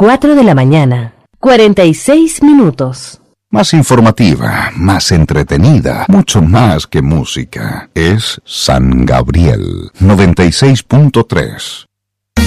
4 de la mañana, 46 minutos. Más informativa, más entretenida, mucho más que música. Es San Gabriel 96.3.